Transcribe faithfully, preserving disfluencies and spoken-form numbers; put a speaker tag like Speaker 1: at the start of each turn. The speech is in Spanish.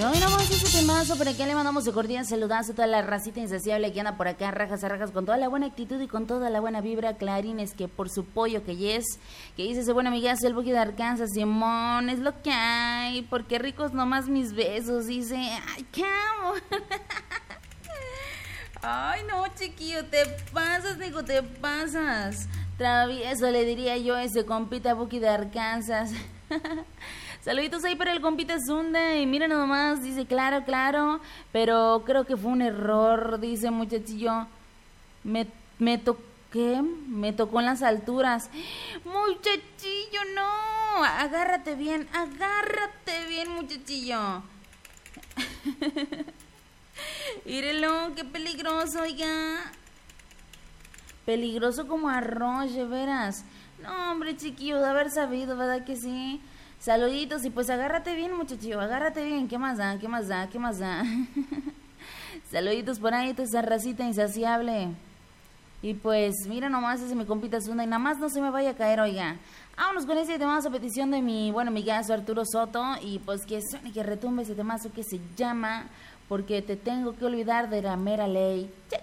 Speaker 1: Hoy nomás ese temazo, por acá le mandamos un cordial saludazo a toda la racita insaciable que anda por acá, rajas a rajas, con toda la buena actitud y con toda la buena vibra. Clarines, que por su pollo que es, que dice ese buen amigazo, el Buki de Arkansas, Simón, es lo que hay, porque ricos nomás mis besos, dice, ay, qué amor. Ay, no, chiquillo, te pasas, digo, te pasas. Travieso, le diría yo a ese compita Buki de Arkansas. Saluditos ahí para el compita Zunda. Y mira nomás, dice, claro, claro, pero creo que fue un error, dice muchachillo. Me, me toqué, me tocó en las alturas. Muchachillo, no. Agárrate bien, agárrate bien, muchachillo. Mírelo, qué peligroso, oiga. Peligroso como arroz, de veras. No, hombre, chiquillo, de haber sabido, ¿verdad que sí? Saluditos y pues agárrate bien, muchachillo, agárrate bien. ¿Qué más da? ¿Qué más da? ¿Qué más da? Saluditos por ahí, toda esa racita insaciable. Y pues, mira nomás ese mi compita Zunda y nada más no se me vaya a caer, oiga. Vámonos con ese temazo a petición de mi, bueno, mi gaso Arturo Soto. Y pues que suene, que retumbe ese temazo que se llama Porque te tengo que olvidar de la mera ley. Che.